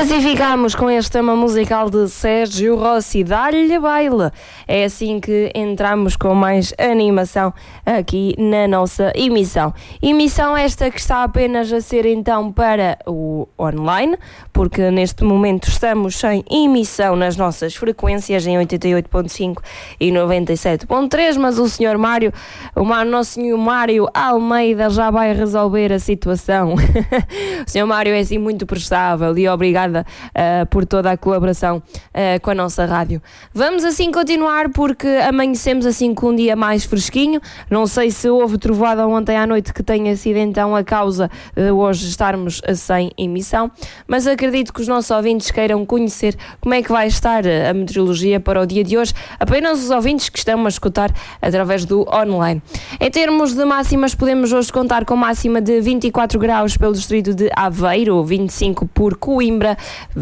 assim ficamos com este tema musical de Sérgio Rossi, Dá-lhe baile. É assim que entramos com mais animação aqui na nossa emissão. Emissão esta que está apenas a ser então para o online, porque neste momento estamos sem emissão nas nossas frequências em 88.5 e 97.3, mas o senhor Mário, nosso senhor Mário Almeida já vai resolver a situação. O senhor Mário é assim muito prestável e obrigada por toda a colaboração com a nossa rádio. Vamos assim continuar porque amanhecemos assim com um dia mais fresquinho. Não sei se houve trovoada ontem à noite que tenha sido então a causa de hoje estarmos sem emissão, mas acredito que os nossos ouvintes queiram conhecer como é que vai estar a meteorologia para o dia de hoje, apenas os ouvintes que estão a escutar através do online. Em termos de máximas, podemos hoje contar com máxima de 24 graus pelo distrito de Aveiro, 25 por Coimbra,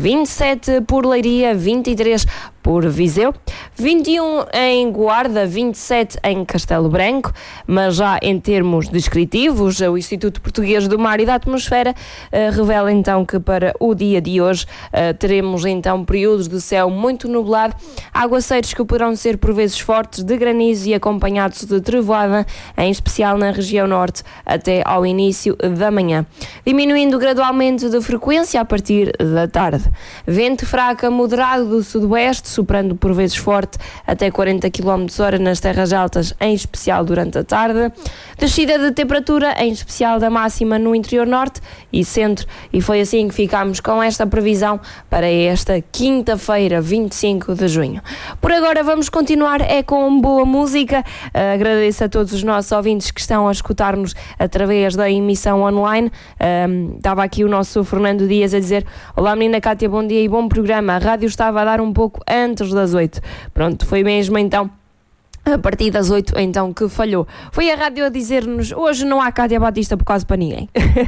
27 por Leiria, 23 por Viseu, 21 em Guarda, 27 em Castelo Branco, mas já em termos descritivos, o Instituto Português do Mar e da Atmosfera revela então que para o dia de hoje teremos então períodos de céu muito nublado, aguaceiros que poderão ser por vezes fortes de granizo e acompanhados de trovoada, em especial na região norte até ao início da manhã, diminuindo gradualmente de frequência a partir da tarde. Vento fraco a moderado do sudoeste, soprando por vezes forte até 40 km/h nas terras altas, em especial durante a tarde. Descida de temperatura, em especial da máxima no interior norte e centro, e foi assim que ficámos com esta previsão para esta quinta-feira, 25 de junho. Por agora vamos continuar com boa música. Agradeço a todos os nossos ouvintes que estão a escutar-nos através da emissão online. Estava aqui o nosso Fernando Dias a dizer: olá menina Cátia, bom dia e bom programa. A rádio estava a dar um pouco antes das 8. Pronto, foi mesmo então a partir das 8 então que falhou. Foi a rádio a dizer-nos: hoje não há Cátia Batista por causa para ninguém.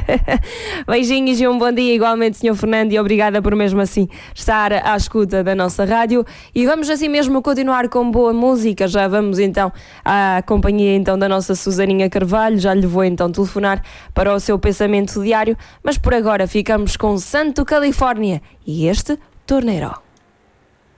Beijinhos e um bom dia igualmente, Sr. Fernando, e obrigada por mesmo assim estar à escuta da nossa rádio. E vamos assim mesmo continuar com boa música. Já vamos então à companhia então da nossa Susaninha Carvalho. Já lhe vou então telefonar para o seu pensamento diário, mas por agora ficamos com Santo Califórnia e este Torneiro.